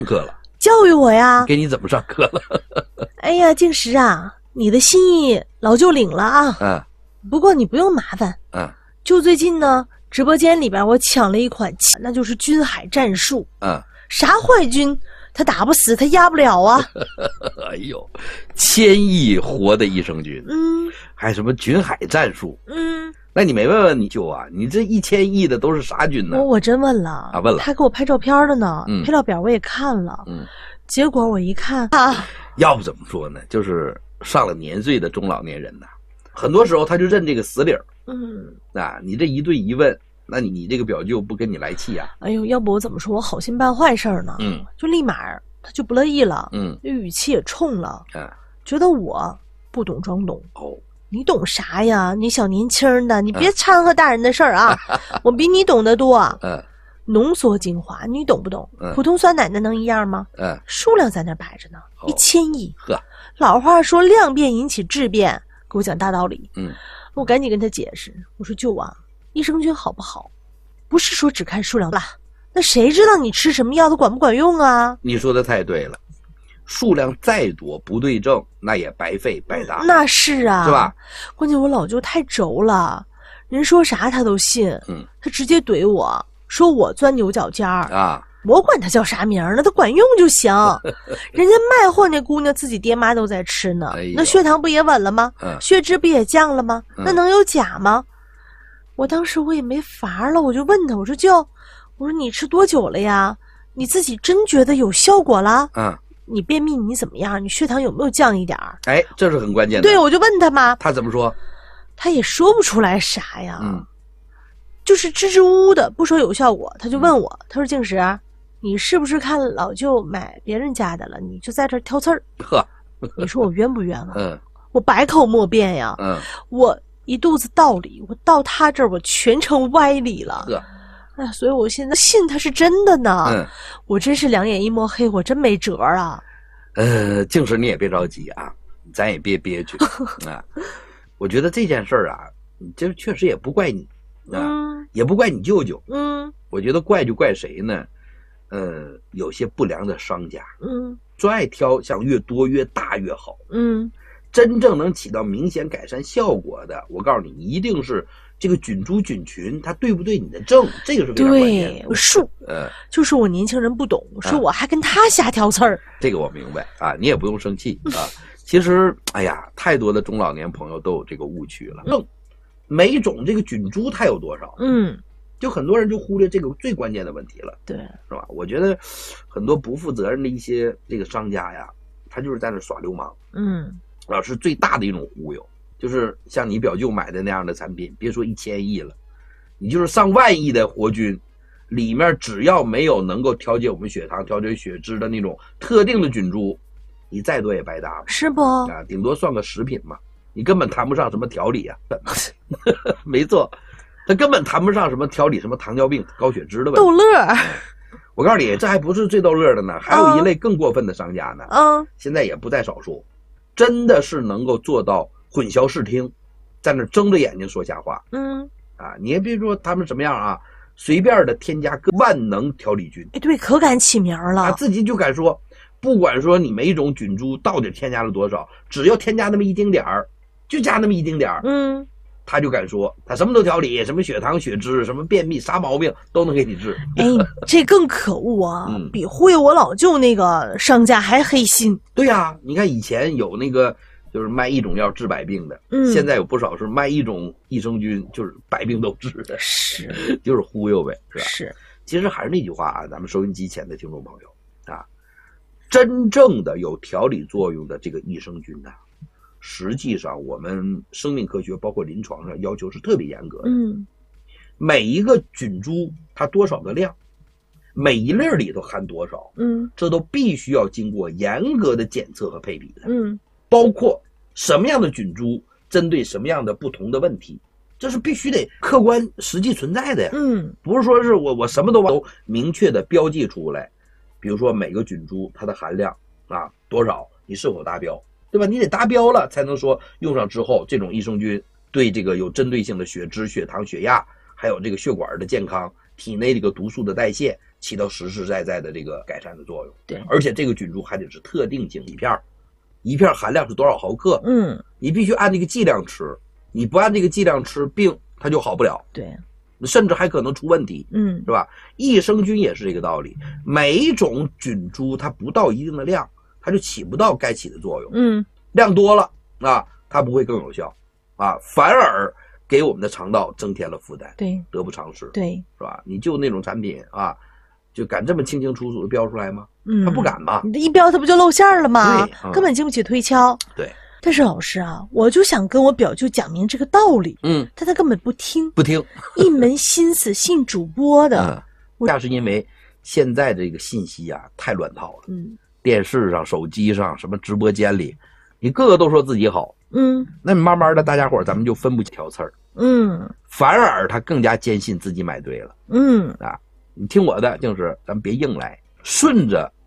课了， 教育我呀。 给你怎么上课了？ 哎呀，静石啊，你的心意老舅领了啊。 嗯不过你不用麻烦， 嗯就最近呢，直播间里边我抢了一款，那就是军海战术。 嗯， 啥坏军，他打不死，他压不了啊。 哎呦，1000亿活的益生菌，还什么军海战术，那你没问问你舅啊？你这1000亿的都是啥军呢？ 我真问了啊，问了， 他给我拍照片的呢，配料表我也看了，结果我一看啊， 要不怎么说呢？就是上了年岁的中老年人呐，很多时候他就认这个死理儿。你这一对一问，那你这个表舅不跟你来气啊？ 哎呦，要不我怎么说我好心办坏事呢？就立马他就不乐意了，语气也冲了，觉得我不懂装懂。你懂啥呀？你小年轻的，你别掺和大人的事儿啊！我比你懂得多。浓缩精华，你懂不懂？普通酸奶那能一样吗？数量在那摆着呢，1000亿。老话说量变引起质变，给我讲大道理。我赶紧跟他解释，我说舅啊，益生菌好不好，不是说只看数量啦，那谁知道你吃什么药它管不管用啊？ 你说的太对了，数量再多不对症，那也白费白搭。 那是啊， 是吧？ 关键我老舅太轴了，人说啥他都信。他直接怼我说我钻牛角尖儿啊，我管他叫啥名儿呢，他管用就行。人家卖货那姑娘自己爹妈都在吃呢，那血糖不也稳了吗？血脂不也降了吗？那能有假吗？我当时我也没法了，我就问他，我说舅，我说你吃多久了呀？你自己真觉得有效果了？你便秘你怎么样？你血糖有没有降一点儿？ 哎，这是很关键的。 对，我就问他嘛， 他怎么说？ 他也说不出来啥呀，就是支支吾吾的，不说有效果。他就问我，他说静石，你是不是看老舅买别人家的了，你就在这挑刺儿？你说我冤不冤啊？我百口莫辩呀。我一肚子道理，我到他这儿我全成歪理了。哎呀，所以我现在信他是真的呢。我真是两眼一抹黑，我真没辙啊。 静石你也别着急啊，咱也别憋屈啊。我觉得这件事儿啊，这确实也不怪你啊，也不怪你舅舅。我觉得怪就怪谁呢？有些不良的商家，专爱挑像越多越大越好。真正能起到明显改善效果的，我告诉你，一定是这个菌株菌群它对不对你的症，这个是非常关键的。 对，数，就是我年轻人不懂，说我还跟他瞎挑刺儿。 这个我明白啊，你也不用生气啊。其实，哎呀，太多的中老年朋友都有这个误区了。每种这个菌株它有多少？就很多人就忽略这个最关键的问题了。 对， 是吧？我觉得很多不负责任的一些这个商家呀，他就是在那耍流氓。是最大的一种忽悠，就是像你表舅买的那样的产品，别说1000亿了，你就是上万亿的活菌，里面只要没有能够调节我们血糖、调节血脂的那种特定的菌株，你再多也白搭了， 是不？ 啊，顶多算个食品嘛，你根本谈不上什么调理啊。没错，他根本谈不上什么调理什么糖尿病、高血脂的问题。 逗乐。 我告诉你，这还不是最逗乐的呢，还有一类更过分的商家呢。现在也不在少数。真的是能够做到混淆视听，在那睁着眼睛说瞎话。你也别说他们什么样啊，随便的添加个万能调理菌。 对，可敢起名了。 自己就敢说，不管说你每一种菌株到底添加了多少，只要添加那么一丁点儿，就加那么一丁点儿。他就敢说他什么都调理，什么血糖血脂什么便秘啥毛病都能给你治。 这更可恶啊，比忽悠我老舅那个商家还黑心。 对呀，你看以前有那个就是卖一种药治百病的，现在有不少是卖一种益生菌就是百病都治的。 是就是忽悠呗，是吧？ 是。 其实还是那句话啊，咱们收音机前的听众朋友啊，真正的有调理作用的这个益生菌呢，实际上我们生命科学包括临床上要求是特别严格的。每一个菌株它多少的量，每一粒里头含多少，这都必须要经过严格的检测和配比的。包括什么样的菌株针对什么样的不同的问题，这是必须得客观实际存在的呀。不是说是我什么都明确的标记出来，比如说每个菌株它的含量啊多少，你是否达标，对吧？你得达标了才能说用上之后这种益生菌对这个有针对性的血脂、血糖、血压，还有这个血管的健康、体内这个毒素的代谢起到实实在在的这个改善的作用。 对， 而且这个菌株还得是特定晶体片，一片含量是多少毫克？你必须按这个剂量吃，你不按这个剂量吃，病它就好不了。 对， 甚至还可能出问题。是吧？益生菌也是这个道理，每一种菌株它不到一定的量，它就起不到该起的作用。量多了啊，它不会更有效啊，反而给我们的肠道增添了负担。 对， 得不偿失。 对， 是吧？你就那种产品啊，就敢这么清清楚楚的标出来吗？他不敢嘛。 你这一标，它不就露馅了吗？根本经不起推敲。 对。 但是老师啊，我就想跟我表舅讲明这个道理，但他根本不听，一门心思信主播的。 那是因为现在这个信息啊太乱套了。电视上、手机上、什么直播间里，你个个都说自己好。那慢慢的，大家伙咱们就分不挑刺儿。反而他更加坚信自己买对了。啊，你听我的，就是咱们别硬来，顺着